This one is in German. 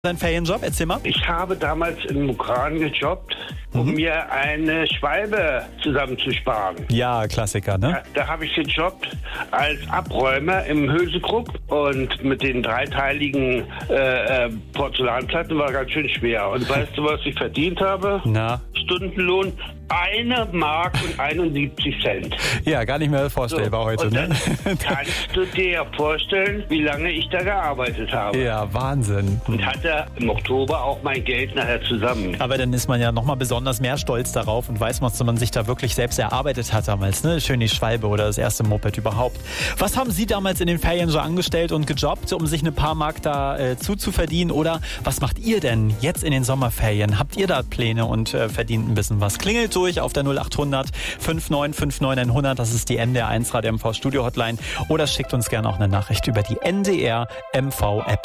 Dein Ferienjob, erzähl mal. Ich habe damals in Mukran gejobbt, um mir eine Schwalbe zusammenzusparen. Ja, Klassiker, ne? Da habe ich gejobbt als Abräumer im Hülsekrug und mit den dreiteiligen Porzellanplatten war ganz schön schwer. Und weißt du, was ich verdient habe? Na? Stundenlohn 1 Mark und 71 Cent. Ja, gar nicht mehr vorstellbar heute, und ne? dann kannst du dir ja vorstellen, wie lange ich da gearbeitet habe. Ja, Wahnsinn. Und hatte im Oktober auch mein Geld nachher zusammen. Aber dann ist man ja nochmal besonders mehr stolz darauf und weiß, was man sich da wirklich selbst erarbeitet hat damals, ne? Schön die Schwalbe oder das erste Moped überhaupt. Was haben Sie damals in den Ferien so angestellt und gejobbt, um sich ein paar Mark da zuzuverdienen? Oder was macht ihr denn jetzt in den Sommerferien? Habt ihr da Pläne und verdient ein bisschen was? Klingelt durch auf der 0800 5959 100. Das ist die NDR 1 Radio MV Studio Hotline. Oder schickt uns gerne auch eine Nachricht über die NDR MV App.